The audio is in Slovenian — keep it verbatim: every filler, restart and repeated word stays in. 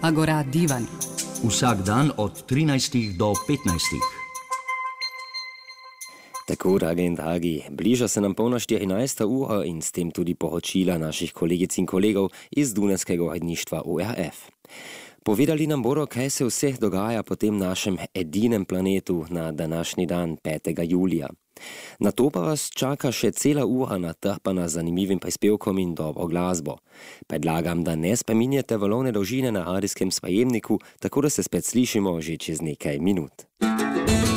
Agora divan. Vsak dan od trinajstih do petnajstih. Tako, dragi in dragi, bliža se nam polna štirinajsta ura in s tem tudi poročila naših kolegic in kolegov iz Dunajskega uredništva U R F. Povedali nam bodo, kaj se vse dogaja po tem našem edinem planetu na današnji dan, petega julija. Na to pa vas čaka še cela ura natrpana z zanimivim prispevkom in dobro glasbo. Predlagam, da ne spreminjate valovne dolžine na radijskem sprejemniku, tako da se spet slišimo že čez nekaj minut.